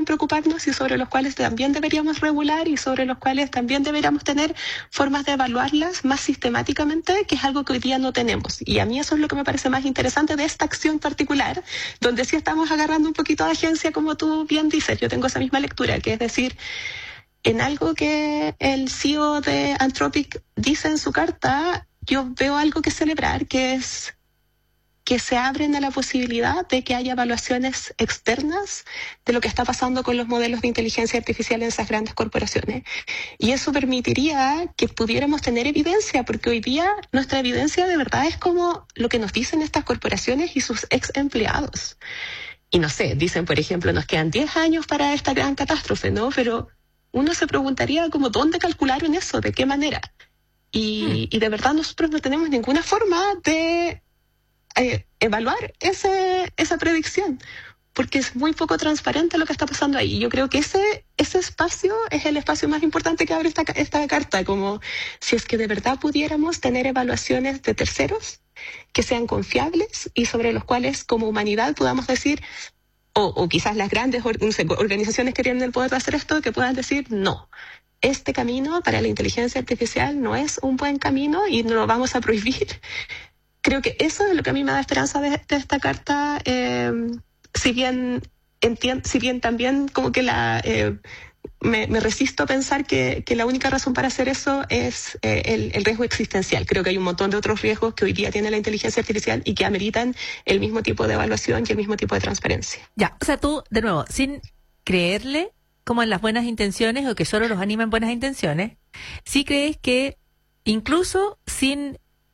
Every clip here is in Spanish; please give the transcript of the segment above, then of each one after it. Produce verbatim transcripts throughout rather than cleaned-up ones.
preocuparnos y sobre los cuales también deberíamos regular y sobre los cuales también deberíamos tener formas de evaluarlas más sistemáticamente, que es algo que hoy día no tenemos. Y a mí eso es lo que me parece más interesante de esta acción particular, donde sí estamos agarrando un poquito de agencia, como tú bien dices. Yo tengo esa misma lectura, que es decir, en algo que el C E O de Anthropic dice en su carta, yo veo algo que celebrar, que es que se abren a la posibilidad de que haya evaluaciones externas de lo que está pasando con los modelos de inteligencia artificial en esas grandes corporaciones. Y eso permitiría que pudiéramos tener evidencia, porque hoy día nuestra evidencia de verdad es como lo que nos dicen estas corporaciones y sus ex empleados. Y no sé, dicen, por ejemplo, nos quedan diez años para esta gran catástrofe, ¿no? Pero uno se preguntaría como, ¿dónde calcularon eso? ¿De qué manera? Y, y de verdad nosotros no tenemos ninguna forma de eh, evaluar ese, esa predicción, porque es muy poco transparente lo que está pasando ahí. Y yo creo que ese, ese espacio es el espacio más importante que abre esta, esta carta, como si es que de verdad pudiéramos tener evaluaciones de terceros que sean confiables y sobre los cuales como humanidad podamos decir, o, o quizás las grandes or, no sé, organizaciones que tienen el poder de hacer esto, que puedan decir, no, este camino para la inteligencia artificial no es un buen camino y no lo vamos a prohibir. Creo que eso es lo que a mí me da esperanza de, de esta carta, eh, si bien entien, si bien también como que la eh, me, me resisto a pensar que, que la única razón para hacer eso es eh, el, el riesgo existencial. Creo que hay un montón de otros riesgos que hoy día tiene la inteligencia artificial y que ameritan el mismo tipo de evaluación y el mismo tipo de transparencia. Ya, o sea, tú, de nuevo, sin creerle como en las buenas intenciones o que solo los animan buenas intenciones, sí crees que incluso sin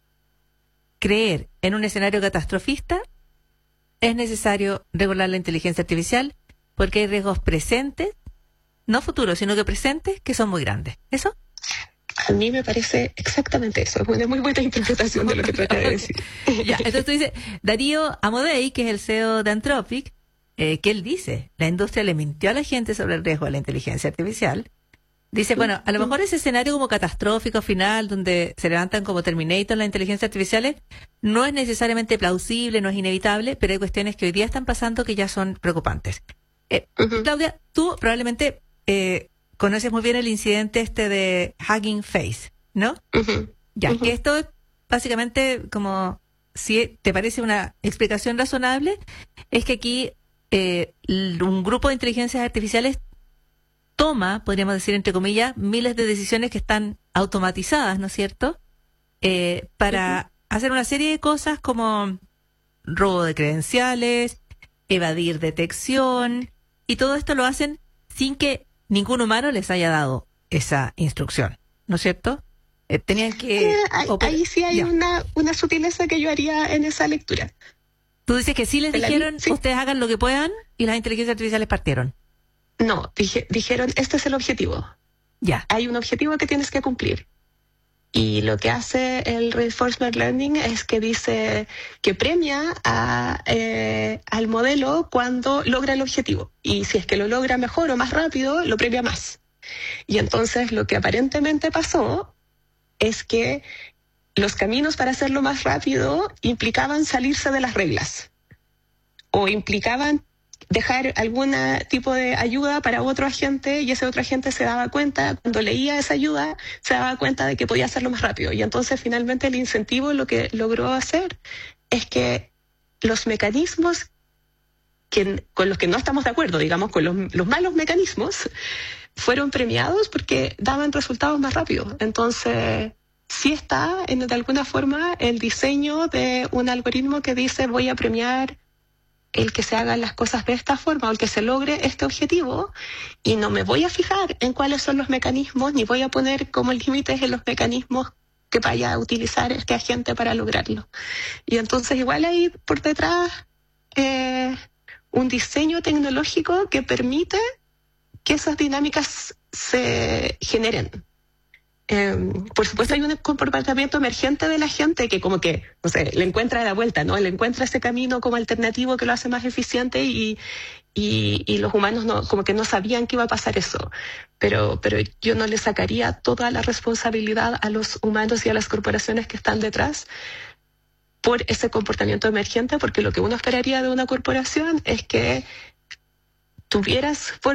creer en un escenario catastrofista es necesario regular la inteligencia artificial porque hay riesgos presentes, no futuros, sino que presentes, que son muy grandes. ¿Eso? A mí me parece exactamente eso. Es una muy buena interpretación de lo que trata de decir. Ya, entonces tú dices, Darío Amodei, que es el C E O de Anthropic, eh, que él dice, la industria le mintió a la gente sobre el riesgo de la inteligencia artificial. Dice, bueno, a lo mejor ese escenario como catastrófico final, donde se levantan como Terminator las inteligencias artificiales, no es necesariamente plausible, no es inevitable, pero hay cuestiones que hoy día están pasando que ya son preocupantes. Eh, uh-huh. Claudia, tú probablemente eh, conoces muy bien el incidente este de Hugging Face, ¿no? Uh-huh. Ya, uh-huh. que esto es básicamente como, si te parece una explicación razonable, es que aquí eh, un grupo de inteligencias artificiales toma, podríamos decir entre comillas, miles de decisiones que están automatizadas, ¿no es cierto? Eh, para uh-huh. hacer una serie de cosas como robo de credenciales, evadir detección, y todo esto lo hacen sin que ningún humano les haya dado esa instrucción, ¿no es cierto? Eh, tenían que... Eh, ahí, ahí sí hay una, una sutileza que yo haría en esa lectura. Tú dices que sí les dijeron, sí. ustedes hagan lo que puedan, y las inteligencias artificiales partieron. No, dije, dijeron, este es el objetivo. Ya. Hay un objetivo que tienes que cumplir. Y lo que hace el Reinforcement Learning es que dice que premia a, eh, al modelo cuando logra el objetivo. Y si es que lo logra mejor o más rápido, lo premia más. Y entonces lo que aparentemente pasó es que los caminos para hacerlo más rápido implicaban salirse de las reglas. O implicaban dejar algún tipo de ayuda para otro agente, y ese otro agente se daba cuenta, cuando leía esa ayuda, se daba cuenta de que podía hacerlo más rápido. Y entonces finalmente el incentivo lo que logró hacer es que los mecanismos que, con los que no estamos de acuerdo, digamos, con los, los malos mecanismos, fueron premiados porque daban resultados más rápido. Entonces sí está, en, de alguna forma, el diseño de un algoritmo que dice voy a premiar el que se hagan las cosas de esta forma o el que se logre este objetivo, y no me voy a fijar en cuáles son los mecanismos ni voy a poner como límites en los mecanismos que vaya a utilizar este agente para lograrlo. Y entonces igual hay por detrás eh, un diseño tecnológico que permite que esas dinámicas se generen. Eh, por supuesto hay un comportamiento emergente de la gente que como que, no sé, le encuentra la vuelta, ¿no? Le encuentra ese camino como alternativo que lo hace más eficiente y, y, y los humanos no, como que no sabían que iba a pasar eso. Pero, pero yo no le sacaría toda la responsabilidad a los humanos y a las corporaciones que están detrás por ese comportamiento emergente, porque lo que uno esperaría de una corporación es que tuvieras